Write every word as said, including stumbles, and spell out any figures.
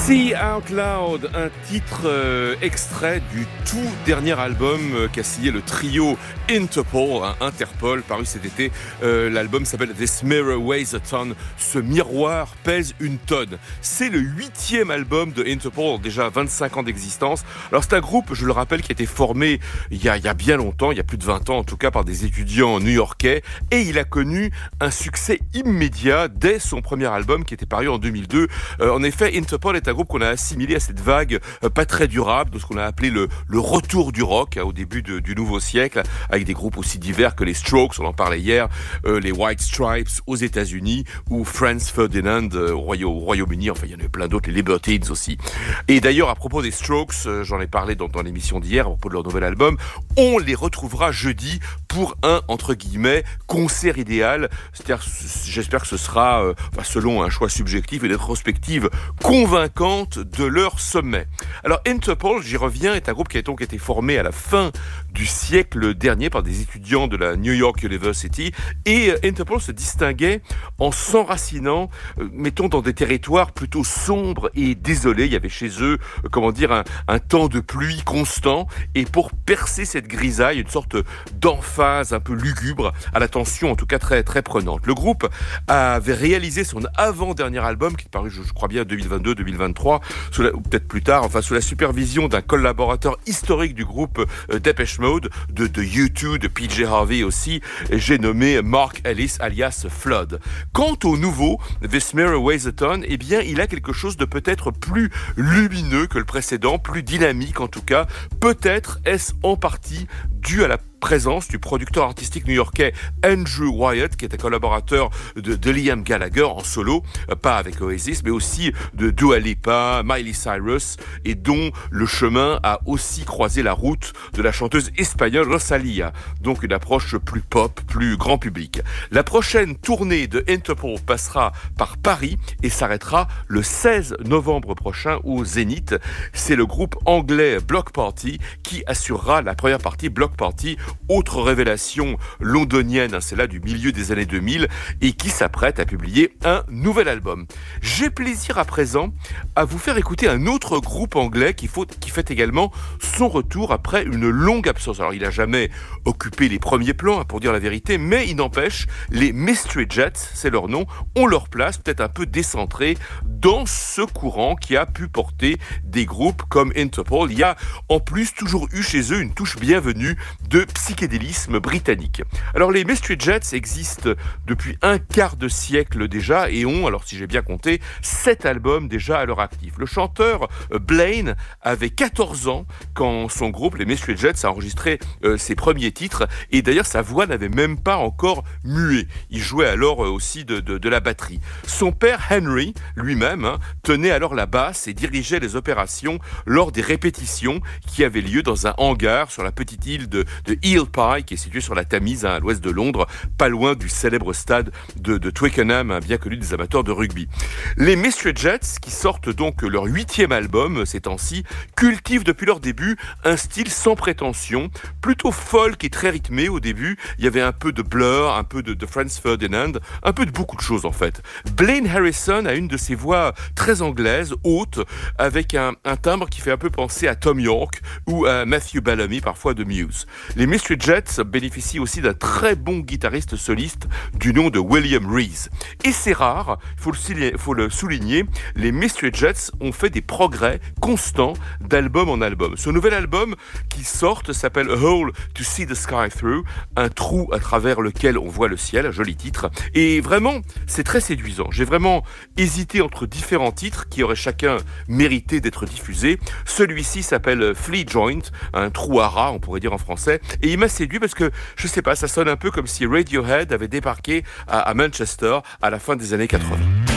See Out Loud, un titre euh, extrait du tout dernier album euh, qu'a signé le trio Interpol, hein, Interpol, paru cet été. Euh, l'album s'appelle This Mirror Weighs a Ton. Ce miroir pèse une tonne. C'est le huitième album de Interpol, déjà vingt-cinq ans d'existence. Alors c'est un groupe, je le rappelle, qui a été formé il y a, il y a bien longtemps, il y a plus de vingt ans en tout cas, par des étudiants new-yorkais. Et il a connu un succès immédiat dès son premier album qui était paru en deux mille deux. Euh, en effet, Interpol est un groupe qu'on a assimilé à cette vague euh, pas très durable de ce qu'on a appelé le, le retour du rock hein, au début de, du nouveau siècle, avec des groupes aussi divers que les Strokes, on en parlait hier, euh, les White Stripes aux États-Unis ou Franz Ferdinand euh, au, Royaume, au Royaume-Uni, enfin il y en a plein d'autres, les Libertines aussi. Et d'ailleurs à propos des Strokes, euh, j'en ai parlé dans, dans l'émission d'hier à propos de leur nouvel album, on les retrouvera jeudi pour un entre guillemets concert idéal, c'est-à-dire j'espère que ce sera euh, enfin, selon un choix subjectif et rétrospective convaincante de leur sommet. Alors Interpol, j'y reviens, est un groupe qui a donc été formé à la fin du siècle dernier par des étudiants de la New York University et Interpol se distinguait en s'enracinant, euh, mettons, dans des territoires plutôt sombres et désolés. Il y avait chez eux, euh, comment dire, un, un temps de pluie constant et pour percer cette grisaille, une sorte d'emphase un peu lugubre à la tension en tout cas très, très prenante. Le groupe avait réalisé son avant-dernier album qui est paru, je, je crois bien, deux mille vingt-deux deux mille vingt-trois, sous la, ou peut-être plus tard, enfin sous la supervision d'un collaborateur historique du groupe euh, Depeche Mode, de, de U deux, de P J Harvey aussi, j'ai nommé Mark Ellis alias Flood. Quant au nouveau, This Mirror Weighs a Ton, eh bien il a quelque chose de peut-être plus lumineux que le précédent, plus dynamique en tout cas. Peut-être est-ce en partie dû à la présence du producteur artistique new-yorkais Andrew Wyatt, qui est un collaborateur de, de Liam Gallagher en solo, pas avec Oasis, mais aussi de Dua Lipa, Miley Cyrus, et dont le chemin a aussi croisé la route de la chanteuse espagnole Rosalía, donc une approche plus pop, plus grand public. La prochaine tournée de Interpol passera par Paris et s'arrêtera le seize novembre prochain au Zénith. C'est le groupe anglais Bloc Party qui assurera la première partie Bloc Party. Autre révélation londonienne, hein, c'est là du milieu des années deux mille, et qui s'apprête à publier un nouvel album. J'ai plaisir à présent à vous faire écouter un autre groupe anglais qui, faut, qui fait également son retour après une longue absence. Alors il n'a jamais occupé les premiers plans, hein, pour dire la vérité, mais il n'empêche, les Mystery Jets, c'est leur nom, ont leur place peut-être un peu décentrée dans ce courant qui a pu porter des groupes comme Interpol. Il y a en plus toujours eu chez eux une touche bienvenue de psychédélisme britannique. Alors les Mystery Jets existent depuis un quart de siècle déjà et ont, alors si j'ai bien compté, sept albums déjà à leur actif. Le chanteur Blaine avait quatorze ans quand son groupe, les Mystery Jets, a enregistré euh, ses premiers titres et d'ailleurs sa voix n'avait même pas encore mué. Il jouait alors euh, aussi de, de, de la batterie. Son père Henry, lui-même, hein, tenait alors la basse et dirigeait les opérations lors des répétitions qui avaient lieu dans un hangar sur la petite île de, de Eel Pie, qui est situé sur la Tamise, hein, à l'ouest de Londres, pas loin du célèbre stade de, de Twickenham, hein, bien connu des amateurs de rugby. Les Mystery Jets, qui sortent donc leur huitième album ces temps-ci, cultivent depuis leur début un style sans prétention, plutôt folk et très rythmé au début. Il y avait un peu de Blur, un peu de, de Franz Ferdinand, un peu de beaucoup de choses en fait. Blaine Harrison a une de ses voix très anglaises, haute, avec un, un timbre qui fait un peu penser à Tom York ou à Matthew Bellamy, parfois de Muse. Les Mystery Jets bénéficient aussi d'un très bon guitariste soliste du nom de William Rees. Et c'est rare, il faut le, faut le souligner, les Mystery Jets ont fait des progrès constants d'album en album. Ce nouvel album qui sort s'appelle A Hole to See the Sky Through, un trou à travers lequel on voit le ciel, un joli titre. Et vraiment, c'est très séduisant. J'ai vraiment hésité entre différents titres qui auraient chacun mérité d'être diffusés. Celui-ci s'appelle Flea Joint, un trou à rat, on pourrait dire en français. Et il m'a séduit parce que, je sais pas, ça sonne un peu comme si Radiohead avait débarqué à, à Manchester à la fin des années quatre-vingts.